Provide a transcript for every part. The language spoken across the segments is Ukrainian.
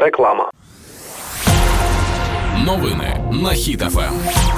Реклама. Новини на Хіт ФМ.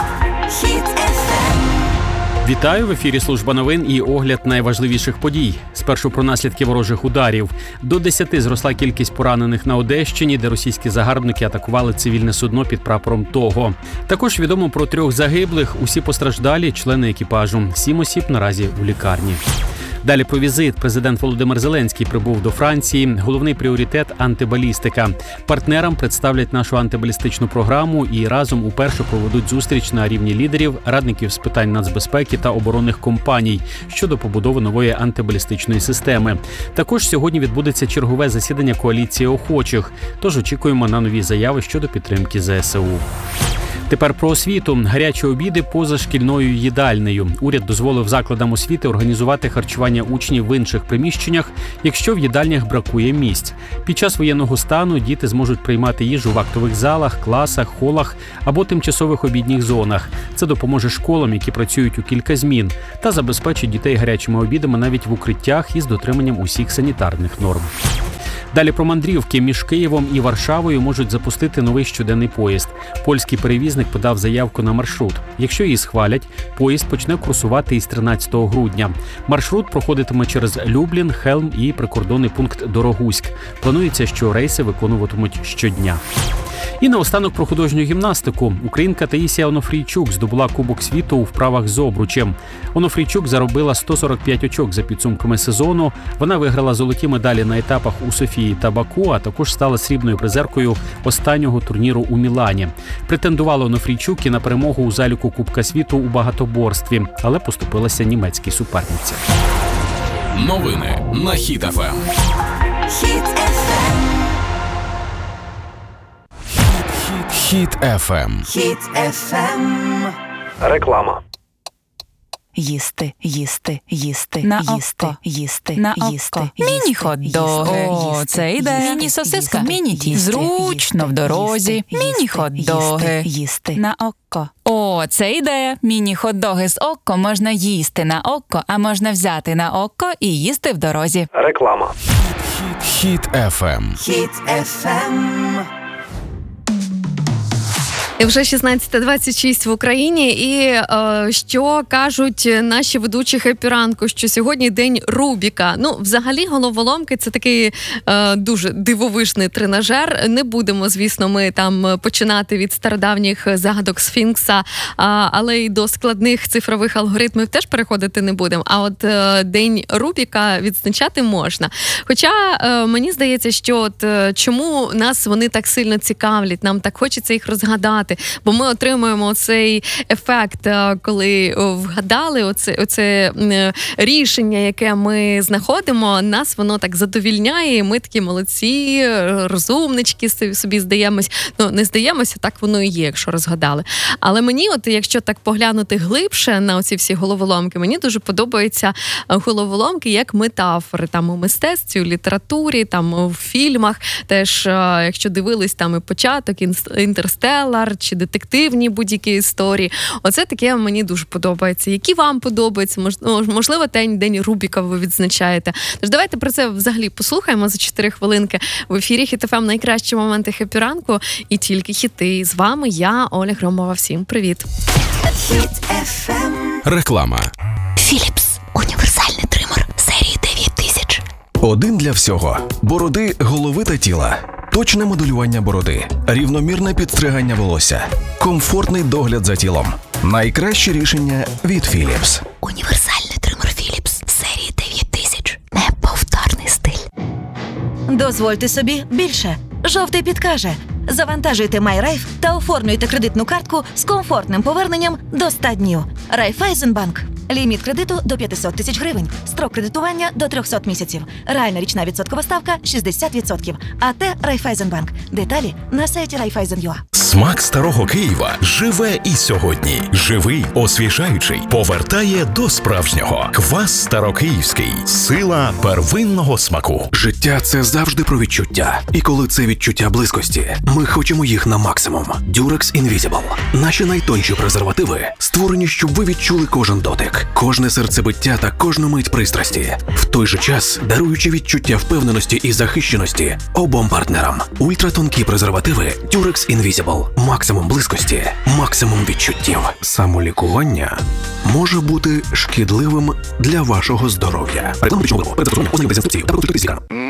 Вітаю, в ефірі служба новин і огляд найважливіших подій. Спершу про наслідки ворожих ударів. До 10 зросла кількість поранених на Одещині, де російські загарбники атакували цивільне судно під прапором ТОГО. Також відомо про 3 загиблих, усі постраждалі – члени екіпажу. 7 осіб наразі у лікарні. Далі про візит. Президент Володимир Зеленський прибув до Франції. Головний пріоритет – антибалістика. Партнерам представлять нашу антибалістичну програму і разом уперше проведуть зустріч на рівні лідерів, радників з питань нацбезпеки та оборонних компаній щодо побудови нової антибалістичної системи. Також сьогодні відбудеться чергове засідання коаліції охочих, тож очікуємо на нові заяви щодо підтримки ЗСУ. Тепер про освіту. Гарячі обіди поза шкільною їдальнею. Уряд дозволив закладам освіти організувати харчування учнів в інших приміщеннях, якщо в їдальнях бракує місць. Під час воєнного стану діти зможуть приймати їжу в актових залах, класах, холах або тимчасових обідніх зонах. Це допоможе школам, які працюють у кілька змін, та забезпечить дітей гарячими обідами навіть в укриттях із дотриманням усіх санітарних норм. Далі про мандрівки. Між Києвом і Варшавою можуть запустити новий щоденний поїзд. Польський перевізник подав заявку на маршрут. Якщо її схвалять, поїзд почне курсувати із 13 грудня. Маршрут проходитиме через Люблін, Хелм і прикордонний пункт Дорогуськ. Планується, що рейси виконуватимуть щодня. І наостанок про художню гімнастику. Українка Таїсія Онофрійчук здобула Кубок світу у вправах з обручем. Онофрійчук заробила 145 очок за підсумками сезону. Вона виграла золоті медалі на етапах у Софії та Баку, а також стала срібною призеркою останнього турніру у Мілані. Претендувала Онофрійчук і на перемогу у заліку Кубка світу у багатоборстві, але поступилася німецькій суперниці. Новини на Хіт ФМ. Хіт ФМ. Хіт ФМ. Реклама. Їсти, їсти, їсти, На їсти, око. їсти, На їсти, око. їсти, Міні-хот-доги. їсти, О, це їсти, ідея. їсти, Міні-сосиска. їсти, Міні-тісто. їсти, Зручно їсти, в дорозі. їсти, Міні-хот-доги. їсти, їсти. На око. О, це ідея. Міні-хот-доги з око можна їсти на око, а можна взяти на око і їсти в дорозі. Реклама. Хіт ФМ. Хіт ФМ. І вже 16:26 в Україні. І що кажуть наші ведучі «Хеппі-ранку», що сьогодні день Рубіка. Ну, взагалі, головоломки – це такий дуже дивовижний тренажер. Не будемо, звісно, ми там починати від стародавніх загадок Сфінкса, але й до складних цифрових алгоритмів теж переходити не будемо. А от день Рубіка відзначати можна. Хоча мені здається, що от чому нас вони так сильно цікавлять, нам так хочеться їх розгадати. Бо ми отримуємо цей ефект, коли вгадали оце рішення, яке ми знаходимо, нас воно так задовільняє, і ми такі молодці, розумнички собі здаємось. Ну, не здаємося, так воно і є, якщо розгадали. Але мені, от якщо так поглянути глибше на оці всі головоломки, мені дуже подобаються головоломки як метафори. Там у мистецтві, у літературі, там у фільмах. Теж, якщо дивились там і початок, «Інтерстеллар», чи детективні будь-які історії. Оце таке мені дуже подобається. Які вам подобаються? Можливо, день Рубіка ви відзначаєте. Тож давайте про це взагалі послухаємо за 4 хвилинки. В ефірі Хіт ФМ найкращі моменти «Хеппі-ранку» і тільки хіти. З вами я, Оля Громова. Всім привіт. Хіт ФМ. Реклама. Philips. Універсальний тример серії 9000. Один для всього. Бороди, голови та тіла. Точне моделювання бороди, рівномірне підстригання волосся, комфортний догляд за тілом. Найкраще рішення від Philips. Універсальний тример Philips серії 9000. Неповторний стиль. Дозвольте собі більше. Жовтий підкаже. Завантажуйте MyRaiff та оформлюйте кредитну картку з комфортним поверненням до 100 днів. Райфайзенбанк. Ліміт кредиту до 500 тисяч гривень. Строк кредитування до 300 місяців. Реальна річна відсоткова ставка 60%. АТ Райфайзенбанк. Деталі на сайті Raiffeisen.ua. Смак старого Києва живе і сьогодні. Живий, освіжаючий, повертає до справжнього. Квас Старокиївський. Сила первинного смаку. Життя – це завжди про відчуття. І коли це відчуття близькості, ми хочемо їх на максимум. Durex Invisible. Наші найтонші презервативи створені, щоб ви відчули кожен дотик, кожне серцебиття та кожну мить пристрасті. В той же час даруючи відчуття впевненості і захищеності обом партнерам. Ультратонкі презервативи Durex Invisible. Максимум близькості, максимум відчуттів. Самолікування може бути шкідливим для вашого здоров'я. Реклама публічного виробу. Перед застосуванням ознайомтесь з інструкцією та проконсультуйтесь з лікарем.